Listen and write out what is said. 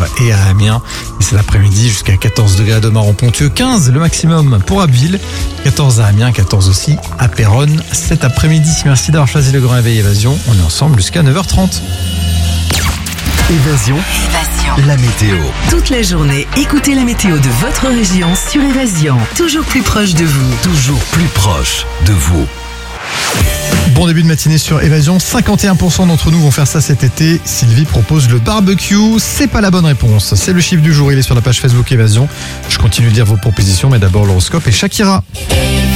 et à Amiens. Et cet après-midi jusqu'à 14 degrés à Domaron-Ponthieu, 15 le maximum pour Abbeville, 14 à Amiens, 14 aussi à Péronne cet après-midi. Merci d'avoir choisi le Grand Réveil Évasion. On est ensemble jusqu'à 9h30. Évasion, la météo. Toute la journée, écoutez la météo de votre région sur Évasion. Toujours plus proche de vous. Toujours plus proche de vous. Bon début de matinée sur Évasion. 51% d'entre nous vont faire ça cet été. Sylvie propose le barbecue. C'est pas la bonne réponse. C'est le chiffre du jour. Il est sur la page Facebook Évasion. Je continue de dire vos propositions, mais d'abord l'horoscope et Shakira.